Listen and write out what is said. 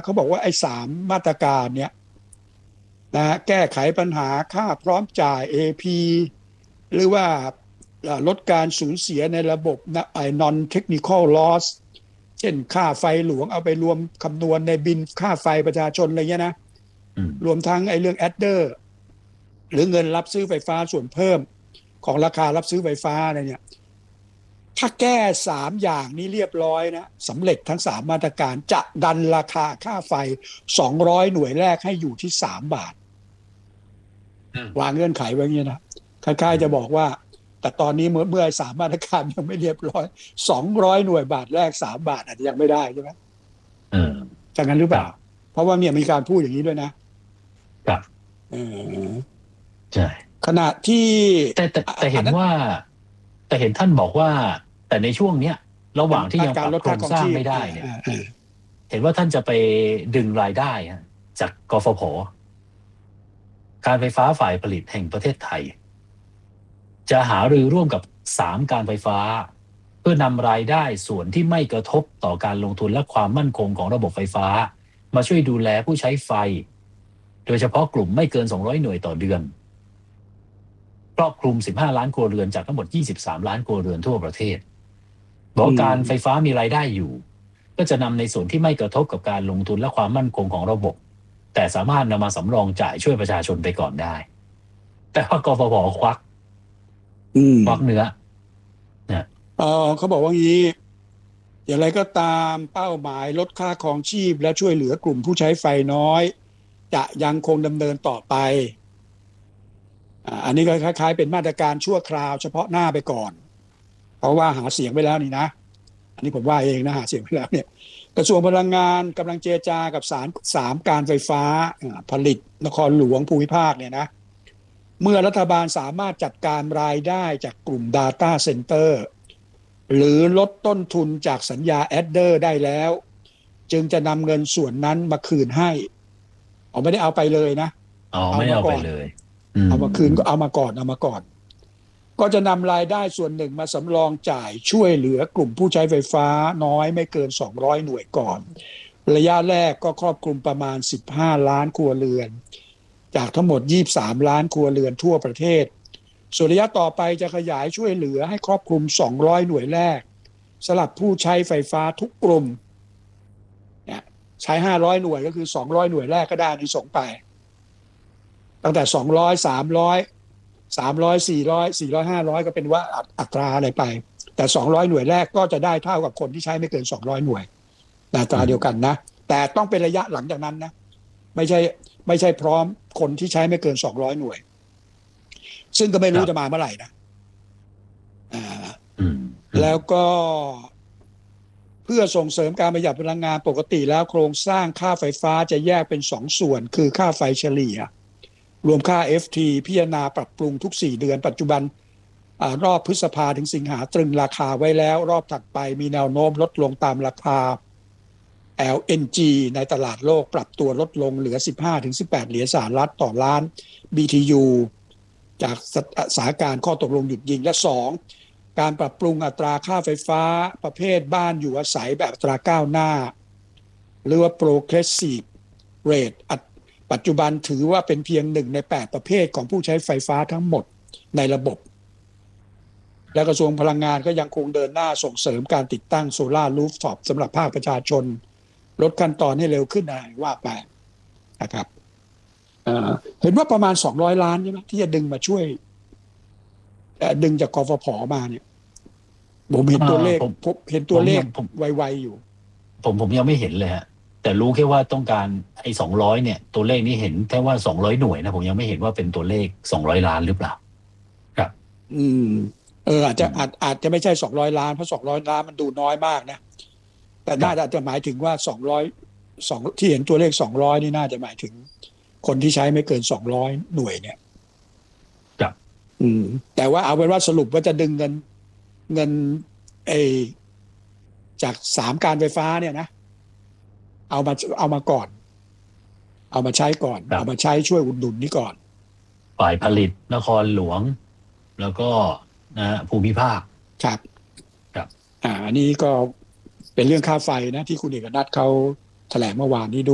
เขาบอกว่าไอ้3 มาตรการเนี้ยนะฮะแก้ไขปัญหาค่าพร้อมจ่าย AP หรือว่าลดการสูญเสียในระบบนะnon technical loss เช่นค่าไฟหลวงเอาไปรวมคำนวณในบิลค่าไฟประชาชนอะไรเงี้ยนะรวมทั้งไอ้เรื่องแอดเดอร์หรือเงินรับซื้อไฟฟ้าส่วนเพิ่มของราคารับซื้อไฟฟ้าอะไรเนี่ยถ้าแก้3 อย่างนี้เรียบร้อยนะสำเร็จทั้ง3 มาตรการจะดันราคาค่าไฟ200หน่วยแรกให้อยู่ที่3 บาทวางเงื่อนไขไว้อย่างนี้นะคล้ายๆจะบอกว่าแต่ตอนนี้เมื่อ3 มาตรการยังไม่เรียบร้อย200หน่วยบาทแรก3 บาทอาจจะยังไม่ได้ใช่ไหมจากนั้นหรือเปล่าเพราะว่ามีการพูดอย่างนี้ด้วยนะครับใช่ขณะที่แต่เห็นว่าแต่เห็นท่านบอกว่าแต่ในช่วงเนี้ยระหว่างที่ยังปรับโครงสร้างไม่ได้เนี่ยเห็นว่าท่านจะไปดึงรายได้จากกฟผ.การไฟฟ้าฝ่ายผลิตแห่งประเทศไทยจะหารือร่วมกับ3 การไฟฟ้าเพื่อนำรายได้ส่วนที่ไม่กระทบต่อการลงทุนและความมั่นคงของระบบไฟฟ้ามาช่วยดูแลผู้ใช้ไฟโดยเฉพาะกลุ่มไม่เกิน200หน่วยต่อเดือนครอบคลุม15 ล้านครัวเรือนจากทั้งหมด23 ล้านครัวเรือนทั่วประเทศบอกการไฟฟ้ามีรายได้อยู่ก็จะนำในส่วนที่ไม่กระทบกับการลงทุนและความมั่นคงของระบบแต่สามารถนำมาสำรองจ่ายช่วยประชาชนไปก่อนได้แต่ว่ากฟผ.ควักเนื้อเนี่ยเขาบอกว่างี้อย่างไรก็ตามเป้าหมายลดค่าครองชีพและช่วยเหลือกลุ่มผู้ใช้ไฟน้อยจะยังคงดำเนินต่อไปอันนี้ก็คล้ายๆเป็นมาตรการชั่วคราวเฉพาะหน้าไปก่อนเพราะว่าหาเสียงไปแล้วนี่นะอันนี้ผมว่าเองนะหาเสียงไปแล้วเนี่ยกระทรวงพลังงานกำลังเจรจากับ3 การไฟฟ้าผลิตนครหลวงภูมิภาคเนี่ยนะเมื่อรัฐบาลสามารถจัดการรายได้จากกลุ่ม Data Center หรือลดต้นทุนจากสัญญาแอดเดอร์ได้แล้วจึงจะนำเงินส่วนนั้นมาคืนให้ไม่ได้เอาไปเลยนะไม่เอาไปเลยเอามาคืนก็เอามาก่อนก็จะนำรายได้ส่วนหนึ่งมาสำรองจ่ายช่วยเหลือกลุ่มผู้ใช้ไฟฟ้าน้อยไม่เกิน200หน่วยก่อนระยะแรกก็ครอบคลุมประมาณ15 ล้านครัวเรือนจากทั้งหมด23 ล้านครัวเรือนทั่วประเทศส่วนระยะต่อไปจะขยายช่วยเหลือให้ครอบคลุม200หน่วยแรกสำหรับผู้ใช้ไฟฟ้าทุกกลุ่มเนี่ยใช้500หน่วยก็คือ200หน่วยแรกก็ได้ในส่งไปตั้งแต่200 300 400 400 500ก็เป็นว่าอัตราอะไรไปแต่200หน่วยแรกก็จะได้เท่ากับคนที่ใช้ไม่เกิน200หน่วยอัตราเดียวกันนะแต่ต้องเป็นระยะหลังจากนั้นนะไม่ใช่พร้อมคนที่ใช้ไม่เกิน200หน่วยซึ่งก็ไม่รู้จะมาเมื่อไหร่นะแล้วก็เพื่อส่งเสริมการประหยัดพลังงานปกติแล้วโครงสร้างค่าไฟฟ้าจะแยกเป็น2 ส่วนคือค่าไฟเฉลี่ยรวมค่า FT พิจารณาปรับปรุงทุก4 เดือนปัจจุบันรอบพฤษภาถึงสิงหาตรึงราคาไว้แล้วรอบถัดไปมีแนวโน้มลดลงตามราคา LNG ในตลาดโลกปรับตัวลดลงเหลือ 15-18 เหรียญสหรัฐต่อล้าน BTU จากสถานการณ์ข้อตกลงหยุดยิงและ2การปรับปรุงอัตราค่าไฟฟ้าประเภทบ้านอยู่อาศัยแบบอัตราก้าวหน้าหรือว่า progressive rate ปัจจุบันถือว่าเป็นเพียง1 ใน 8ประเภทของผู้ใช้ไฟฟ้าทั้งหมดในระบบและกระทรวงพลังงานก็ยังคงเดินหน้าส่งเสริมการติดตั้งโซล่ารูฟท็อปสำหรับภาคประชาชนลดขั้นตอนให้เร็วขึ้นอะไรว่าไปนะครับเห็นว่าประมาณ200 ล้านใช่ไหมที่จะดึงมาช่วยดึงจากกฟผ.มาเนี่ยผมเห็นตัวเลขไวๆอยู่ผมยังไม่เห็นเลยฮะแต่รู้แค่ว่าต้องการไอ้200เนี่ยตัวเลขนี้เห็นแค่ว่า200หน่วยนะผมยังไม่เห็นว่าเป็นตัวเลข200 ล้านหรือเปล่าครับอาจจะไม่ใช่200 ล้านเพราะ200 ล้านมันดูน้อยมากนะแต่น่าจะหมายถึงว่า200ที่เห็นตัวเลข200นี่น่าจะหมายถึงคนที่ใช้ไม่เกิน200หน่วยเนี่ยครับแต่ว่าเอาเป็นว่าสรุปว่าจะดึงเงินจาก3 การไฟฟ้าเนี่ยนะเอามาก่อนเอามาใช้ก่อนเอามาใช้ช่วยอุดหนุนนี่ก่อนฝ่ายผลิตนครหลวงแล้วก็ภูมิภาคครับอันนี้ก็เป็นเรื่องค่าไฟนะที่คุณเอกนัทเขาแถลงเมื่อวานนี้ด้วย